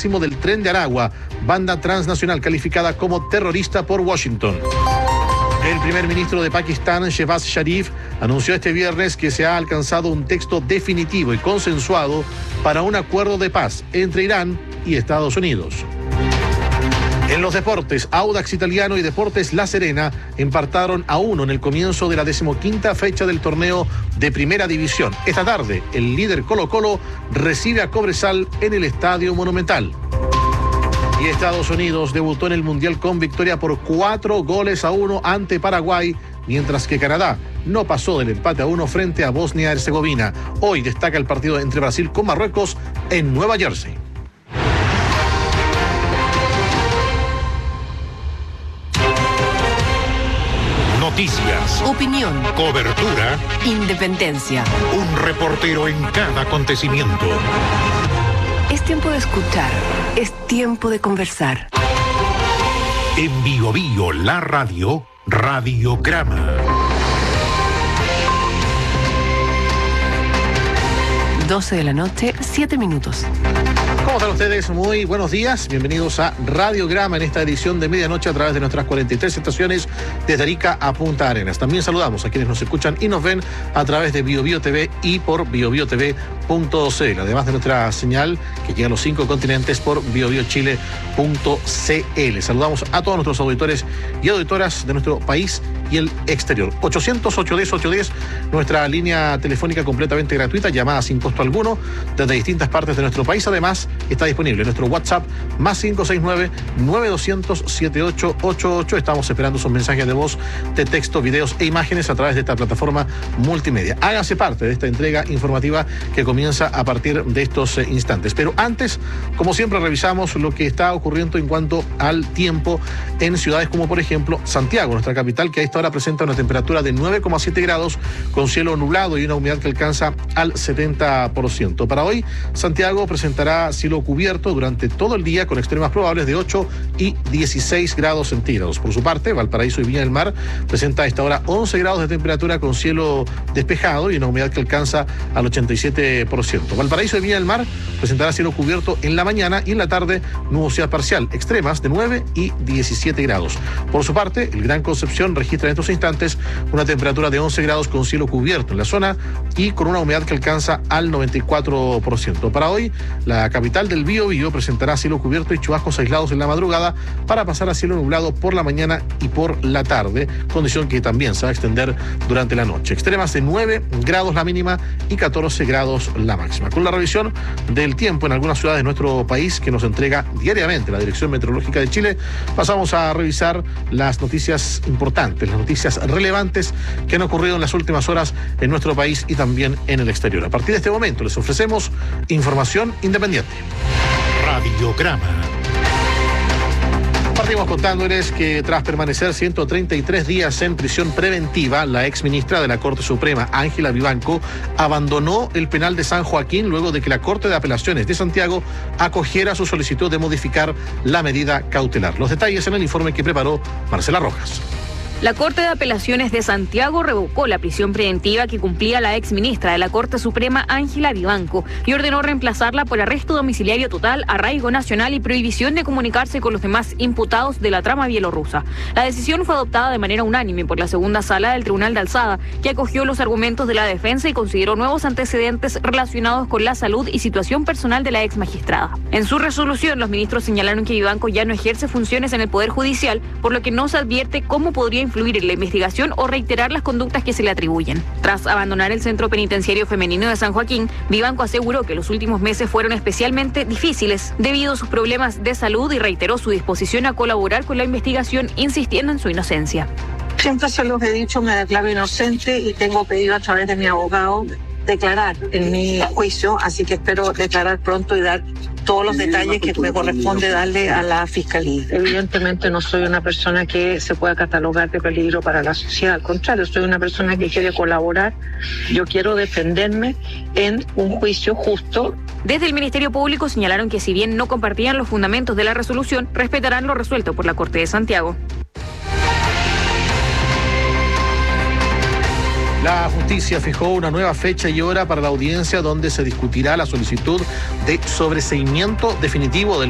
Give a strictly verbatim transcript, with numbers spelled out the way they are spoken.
máximo del Tren de Aragua, banda transnacional calificada como terrorista por Washington. El primer ministro de Pakistán, Shehbaz Sharif, anunció este viernes que se ha alcanzado un texto definitivo y consensuado para un acuerdo de paz entre Irán y Estados Unidos. En los deportes, Audax Italiano y Deportes La Serena empataron a uno en el comienzo de la decimoquinta fecha del torneo de Primera División. Esta tarde, el líder Colo-Colo recibe a Cobresal en el Estadio Monumental. Y Estados Unidos debutó en el Mundial con victoria por cuatro goles a uno ante Paraguay, mientras que Canadá no pasó del empate a uno frente a Bosnia-Herzegovina. Hoy destaca el partido entre Brasil con Marruecos en Nueva Jersey. Noticias, opinión, cobertura, independencia. Un reportero en cada acontecimiento. Es tiempo de escuchar, es tiempo de conversar. En Bio Bio, la radio, Radiograma. doce de la noche, siete minutos. ¿Cómo están ustedes? Muy buenos días. Bienvenidos a Radiograma en esta edición de medianoche a través de nuestras cuarenta y tres estaciones desde Arica a Punta Arenas. También saludamos a quienes nos escuchan y nos ven a través de Bio Bio T V y por bio bio t v punto c l. Además de nuestra señal que llega a los cinco continentes por bio bio chile punto c l. Saludamos a todos nuestros auditores y auditoras de nuestro país y el exterior. ochocientos, ochocientos diez, ochocientos diez, nuestra línea telefónica completamente gratuita, llamada sin costo alguno, desde distintas partes de nuestro país. Además, está disponible nuestro WhatsApp, más cinco seis nueve, nueve dos cero cero, siete ocho ocho ocho. Estamos esperando sus mensajes de voz, de texto, videos e imágenes a través de esta plataforma multimedia. Hágase parte de esta entrega informativa que comienza a partir de estos eh, instantes. Pero antes, como siempre, revisamos lo que está ocurriendo en cuanto al tiempo en ciudades como, por ejemplo, Santiago, nuestra capital, que a esta hora presenta una temperatura de nueve coma siete grados con cielo nublado y una humedad que alcanza al setenta por ciento. Para hoy, Santiago presentará cielo cubierto durante todo el día con extremas probables de ocho y dieciséis grados centígrados. Por su parte, Valparaíso y Viña del Mar presenta a esta hora once grados de temperatura con cielo despejado y una humedad que alcanza al ochenta y siete por ciento. Valparaíso y Viña del Mar presentará cielo cubierto en la mañana y en la tarde nubosidad parcial, extremas de nueve y diecisiete grados. Por su parte, el Gran Concepción registra en estos instantes una temperatura de once grados con cielo cubierto en la zona y con una humedad que alcanza al noventa y cuatro por ciento. Para hoy, la capital del Bío Bío presentará cielo cubierto y chubascos aislados en la madrugada para pasar a cielo nublado por la mañana y por la tarde, condición que también se va a extender durante la noche. Extremas de nueve grados la mínima y catorce grados la máxima. Con la revisión del tiempo en algunas ciudades de nuestro país que nos entrega diariamente la Dirección Meteorológica de Chile, pasamos a revisar las noticias importantes, las noticias relevantes que han ocurrido en las últimas horas en nuestro país y también en el exterior. A partir de este momento les ofrecemos información independiente. Radiograma. Partimos contándoles que tras permanecer ciento treinta y tres días en prisión preventiva, la exministra de la Corte Suprema, Ángela Vivanco, abandonó el penal de San Joaquín luego de que la Corte de Apelaciones de Santiago acogiera su solicitud de modificar la medida cautelar. Los detalles en el informe que preparó Marcela Rojas. La Corte de Apelaciones de Santiago revocó la prisión preventiva que cumplía la exministra de la Corte Suprema, Ángela Vivanco, y ordenó reemplazarla por arresto domiciliario total, arraigo nacional y prohibición de comunicarse con los demás imputados de la trama bielorrusa. La decisión fue adoptada de manera unánime por la segunda sala del Tribunal de Alzada, que acogió los argumentos de la defensa y consideró nuevos antecedentes relacionados con la salud y situación personal de la ex magistrada. En su resolución, los ministros señalaron que Vivanco ya no ejerce funciones en el Poder Judicial, por lo que no se advierte cómo podría influir en la investigación o reiterar las conductas que se le atribuyen. Tras abandonar el Centro Penitenciario Femenino de San Joaquín, Vivanco aseguró que los últimos meses fueron especialmente difíciles debido a sus problemas de salud y reiteró su disposición a colaborar con la investigación, insistiendo en su inocencia. Siempre se los he dicho, me declaro inocente y tengo pedido a través de mi abogado declarar en mi juicio, así que espero declarar pronto y dar todos los detalles que me corresponde darle a la Fiscalía. Evidentemente no soy una persona que se pueda catalogar de peligro para la sociedad, al contrario, soy una persona que quiere colaborar, yo quiero defenderme en un juicio justo. Desde el Ministerio Público señalaron que si bien no compartían los fundamentos de la resolución, respetarán lo resuelto por la Corte de Santiago. La justicia fijó una nueva fecha y hora para la audiencia donde se discutirá la solicitud de sobreseimiento definitivo del